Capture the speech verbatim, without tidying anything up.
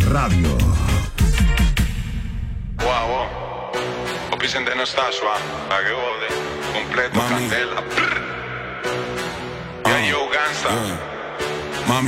Radio. Wow, wow. Hopi sente non sta suave, pa' que jode. Completo, Mami. candela. Yeah, yo, gangsta. Yeah.